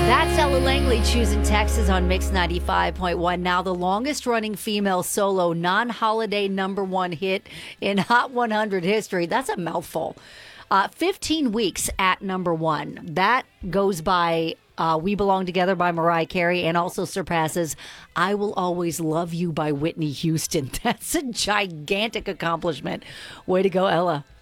That's Ella Langley choosing Texas on Mix 95.1. Now the longest running female solo non-holiday number one hit in Hot 100 history. That's a mouthful. 15 weeks at number one. That goes by We Belong Together by Mariah Carey and also surpasses I Will Always Love You by Whitney Houston. That's a gigantic accomplishment. Way to go, Ella.